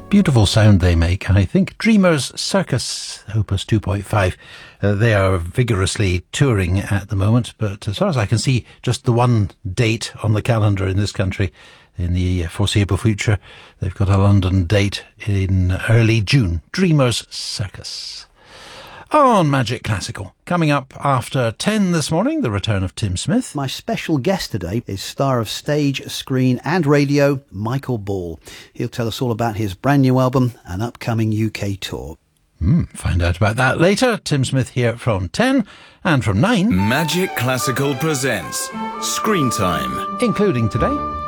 Beautiful sound they make, I think. Dreamers Circus, Opus 2.5. They are vigorously touring at the moment, but as far as I can see, just the one date on the calendar in this country in the foreseeable future. They've got a London date in early June. Dreamers Circus. On Magic Classical. Coming up after 10 this morning, the return of Tim Smith. My special guest today is star of stage, screen and radio, Michael Ball. He'll tell us all about his brand new album and upcoming UK tour. Find out about that later. Tim Smith here from 10 and from 9. Magic Classical presents Screen Time. Including today,